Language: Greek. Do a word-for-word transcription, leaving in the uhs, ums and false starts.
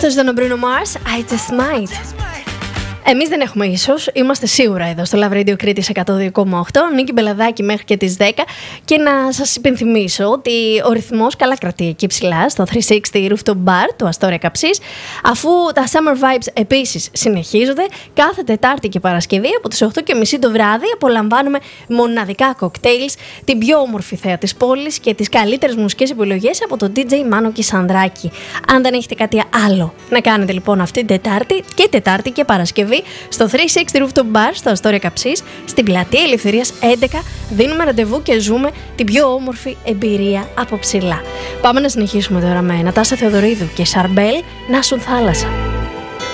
Αυτός ήταν ο Bruno Mars, I Just Might. Εμείς δεν έχουμε ίσως, είμαστε σίγουρα εδώ στο Love Radio Κρήτης εκατό δύο κόμμα οκτώ, Νίκη Μπελαδάκη μέχρι και τις δέκα. Και να σας υπενθυμίσω ότι ο ρυθμός καλά κρατεί εκεί ψηλά στο τριακόσια εξήντα Rooftop Bar του Αστόρια Καψής, αφού τα Summer Vibes επίσης συνεχίζονται. Κάθε Τετάρτη και Παρασκευή από τις οκτώ και μισή το βράδυ απολαμβάνουμε μοναδικά κοκτέιλς, την πιο όμορφη θέα της πόλης και τις καλύτερες μουσικές επιλογές από τον ντι τζέι Μάνο Κισανδράκη. Αν δεν έχετε κάτι άλλο να κάνετε λοιπόν αυτή την Τετάρτη και Τετάρτη και Παρασκευή, στο τριακόσια εξήντα Rooftop Bar στο Αστόρια Καψής, στην Πλατεία Ελευθερίας έντεκα, δίνουμε ραντεβού και ζούμε την πιο όμορφη εμπειρία από ψηλά. Πάμε να συνεχίσουμε τώρα με Νατάσα Θεοδωρίδου και Σαρμπέλ, να σου θάλασσα.